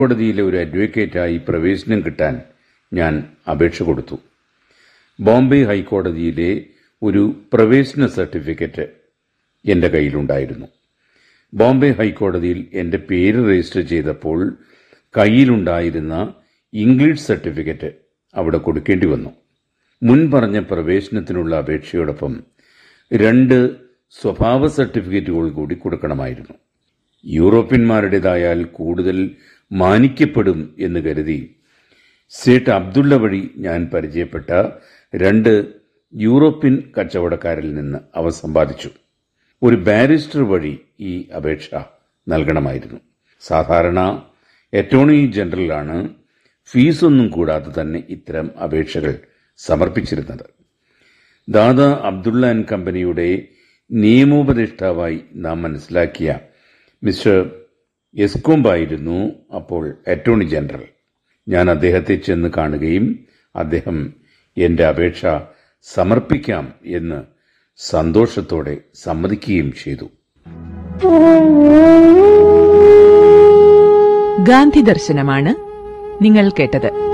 കോടതിയിലെ ഒരു അഡ്വക്കേറ്റായി പ്രവേശനം കിട്ടാൻ ഞാൻ അപേക്ഷ കൊടുത്തു. ബോംബെ ഹൈക്കോടതിയിലെ ഒരു പ്രവേശന സർട്ടിഫിക്കറ്റ് എന്റെ കയ്യിലുണ്ടായിരുന്നു. ബോംബെ ഹൈക്കോടതിയിൽ എന്റെ പേര് രജിസ്റ്റർ ചെയ്തപ്പോൾ കയ്യിലുണ്ടായിരുന്ന ഇംഗ്ലീഷ് സർട്ടിഫിക്കറ്റ് അവിടെ കൊടുക്കേണ്ടി വന്നു. മുൻ പറഞ്ഞ പ്രവേശനത്തിനുള്ള അപേക്ഷയോടൊപ്പം 2 സ്വഭാവ സർട്ടിഫിക്കറ്റുകൾ കൂടി കൊടുക്കണമായിരുന്നു. യൂറോപ്യന്മാരുടേതായാൽ കൂടുതൽ മാനിക്കപ്പെടും എന്ന് കരുതി സേട്ട് അബ്ദുള്ള വഴി ഞാൻ പരിചയപ്പെട്ട 2 യൂറോപ്യൻ കച്ചവടക്കാരിൽ നിന്ന് അവ സമ്പാദിച്ചു. ഒരു ബാരിസ്റ്റർ വഴി ഈ അപേക്ഷ നൽകണമായിരുന്നു. സാധാരണ അറ്റോർണി ജനറലാണ് ഫീസൊന്നും കൂടാതെ തന്നെ ഇത്തരം അപേക്ഷകൾ സമർപ്പിച്ചിരുന്നത്. ദാദാ അബ്ദുള്ള ആൻഡ് കമ്പനിയുടെ നിയമോപദേഷ്ടാവായി നാം മനസ്സിലാക്കിയ മിസ്റ്റർ എസ്കോംബായിരുന്നു അപ്പോൾ അറ്റോർണി ജനറൽ. ഞാൻ അദ്ദേഹത്തെ ചെന്ന് കാണുകയും അദ്ദേഹം എന്റെ അപേക്ഷ സമർപ്പിക്കാം എന്ന് സന്തോഷത്തോടെ സമ്മതിക്കുകയും ചെയ്തു. ഗാന്ധി ദർശനമാണ് നിങ്ങൾ കേട്ടത്.